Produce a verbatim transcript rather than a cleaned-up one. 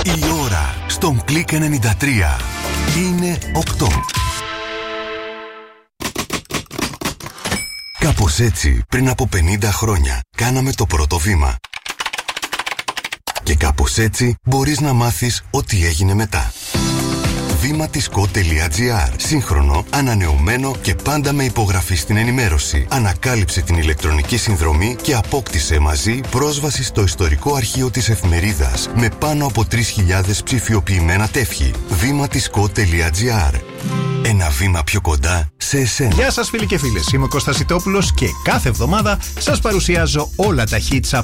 Η ώρα στον Κλικ ενενήντα τρία είναι οκτώ. Κάπως έτσι, πριν από πενήντα χρόνια, κάναμε το πρώτο βήμα. Και κάπως έτσι μπορείς να μάθεις ό,τι έγινε μετά. βήματισκο τελεία τζι άρ. Σύγχρονο, ανανεωμένο και πάντα με υπογραφή στην ενημέρωση. Ανακάλυψε την ηλεκτρονική συνδρομή και απόκτησε μαζί πρόσβαση στο ιστορικό αρχείο της εφημερίδας με πάνω από τρεις χιλιάδες ψηφιοποιημένα τεύχη. βήματισκο τελεία τζι άρ. Ένα βήμα πιο κοντά σε εσένα. Γεια σας φίλοι και φίλες, είμαι ο Κώστας Ιτόπουλος και κάθε εβδομάδα σας παρουσιάζω όλα τα hits